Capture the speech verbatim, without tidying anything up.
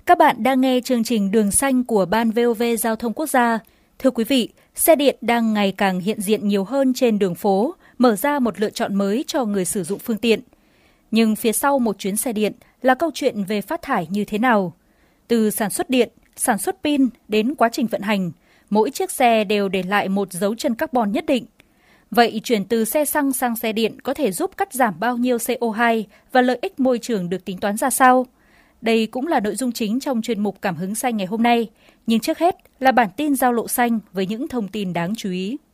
Các bạn đang nghe chương trình Đường Xanh của Ban vê o vê Giao thông Quốc gia. Thưa quý vị, xe điện đang ngày càng hiện diện nhiều hơn trên đường phố, mở ra một lựa chọn mới cho người sử dụng phương tiện. Nhưng phía sau một chuyến xe điện là câu chuyện về phát thải như thế nào? Từ sản xuất điện, sản xuất pin đến quá trình vận hành, mỗi chiếc xe đều để lại một dấu chân carbon nhất định. Vậy chuyển từ xe xăng sang xe điện có thể giúp cắt giảm bao nhiêu xê o hai và lợi ích môi trường được tính toán ra sao? Đây cũng là nội dung chính trong chuyên mục Cảm hứng xanh ngày hôm nay. Nhưng trước hết là bản tin giao lộ xanh với những thông tin đáng chú ý.